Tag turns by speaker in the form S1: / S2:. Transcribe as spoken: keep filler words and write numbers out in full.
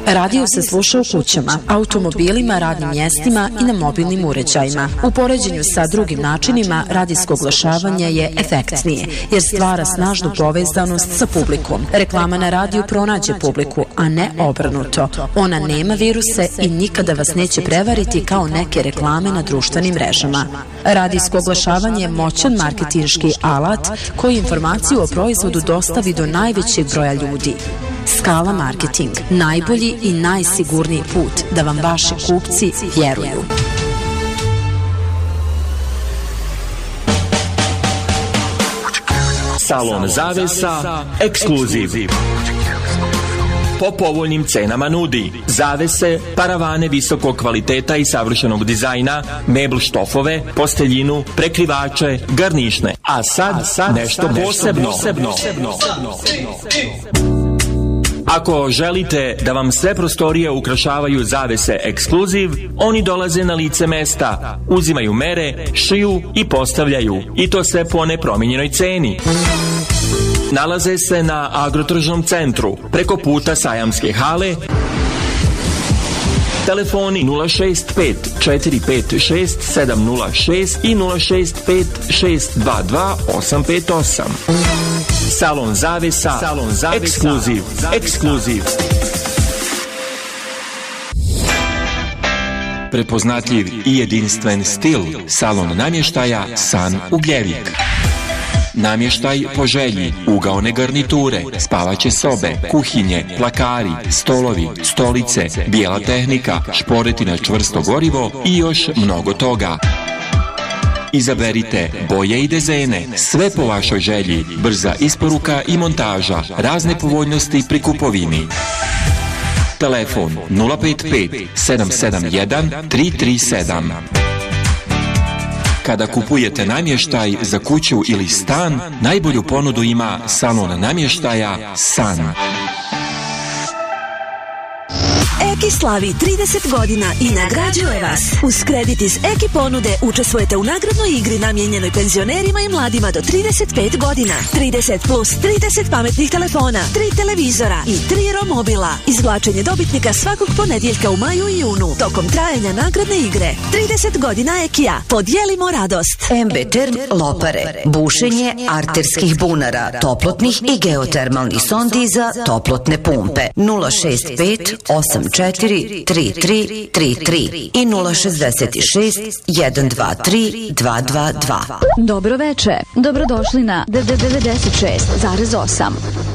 S1: Radio se sluša u kućama, automobilima, radnim mjestima i na mobilnim uređajima. U poređenju sa drugim načinima, radijsko oglašavanje je efektnije, jer stvara snažnu povezanost sa publikom. Reklama na radiju pronađe publiku, a ne obrnuto. Ona nema viruse i nikada vas neće prevariti kao neke reklame na društvenim mrežama. Radijsko oglašavanje je moćan marketinški alat koji informaciju o proizvodu dostavi do najvećeg broja ljudi. Skala Marketing. Najbolji i najsigurniji put da vam vaši kupci vjeruju.
S2: Salon Zavesa Ekskluziv. Po povoljnim cenama nudi zavese, paravane visokog kvaliteta i savršenog dizajna, mebl štofove, posteljinu, prekrivače, garnišne. A sad, A sad nešto posebno. posebno. Ako želite da vam sve prostorije ukrašavaju zavese Ekskluziv, oni dolaze na lice mesta, uzimaju mere, šiju i postavljaju. I to sve po nepromijenjenoj ceni. Nalaze se na Agrotržnom centru, preko puta Sajamske hale. Telefoni nula šest pet četiri pet šest sedam nula šest i nula šest pet šest dva dva osam pet osam. Salon Zavesa, Salon Zavesa. Ekskluziv, Ekskluziv. Prepoznatljiv i jedinstven stil salon namještaja San Ugljevik. Namještaj po želji, ugaone garniture, spavaće sobe, kuhinje, plakari, stolovi, stolice, bijela tehnika, šporeti na čvrsto gorivo i još mnogo toga. Izaberite boje i dezene, sve po vašoj želji, brza isporuka i montaža, razne povoljnosti pri kupovini. Telefon nula pet pet sedam sedam jedan tri tri sedam. Kada kupujete namještaj za kuću ili stan, najbolju ponudu ima salon namještaja San.
S3: Eki slavi trideset godina i nagrađuje vas. Uz kredit iz Eki ponude učestvujete u nagradnoj igri namijenjenoj penzionerima i mladima do trideset pet godina. trideset plus trideset pametnih telefona, tri televizora i tri romobila. Izvlačenje dobitnika svakog ponedjeljka u maju i junu tokom trajanja nagradne igre. trideset godina Ekija. Podijelimo radost.
S4: em be Term Lopare. Bušenje arterskih bunara, toplotnih i geotermalnih sondi za toplotne pumpe. nula šest pet osam četiri tri tri tri tri i nula šezdeset šest jedan dva tri dva dva dva.
S5: Dobro veče, dobrodošli na devedeset šest zarez osam.